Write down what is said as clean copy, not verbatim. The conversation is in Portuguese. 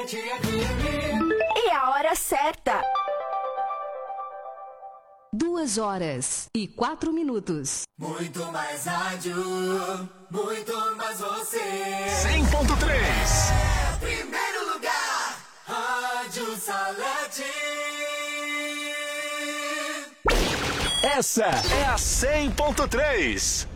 E a hora certa. 2h04. Muito mais rádio, muito mais você. 100.3. Primeiro lugar, Rádio Salete. Essa é a 100.3.